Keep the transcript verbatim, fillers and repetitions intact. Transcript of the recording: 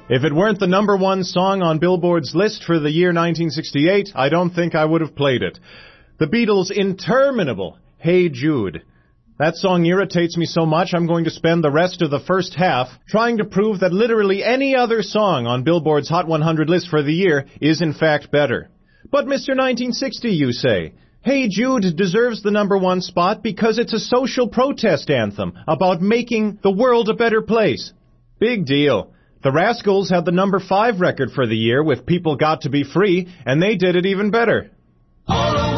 If it weren't the number one song on Billboard's list for the year nineteen sixty-eight, I don't think I would have played it. The Beatles' interminable Hey Jude. That song irritates me so much I'm going to spend the rest of the first half trying to prove that literally any other song on Billboard's Hot one hundred list for the year is in fact better. But Mister nineteen sixty, you say, Hey Jude deserves the number one spot because it's a social protest anthem about making the world a better place. Big deal. The Rascals had the number five record for the year with People Got to Be Free, and they did it even better.